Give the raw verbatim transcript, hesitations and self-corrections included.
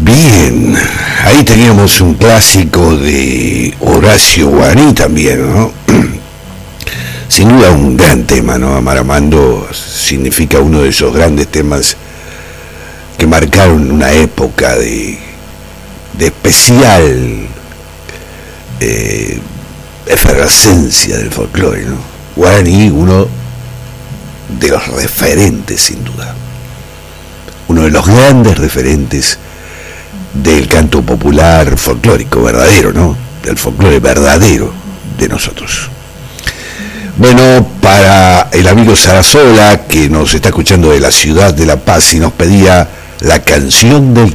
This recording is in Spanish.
Bien, ahí teníamos un clásico de Horacio Guaraní también, ¿no? Sin duda un gran tema, ¿no? Amar amando significa uno de esos grandes temas que marcaron una época de, de especial eh, efervescencia del folclore, ¿no? Guaraní, uno de los referentes, sin duda. Uno de los grandes referentes del canto popular folclórico verdadero, ¿no? Del folclore verdadero de nosotros. Bueno, para el amigo Sarasola, que nos está escuchando de la ciudad de La Paz y nos pedía la canción del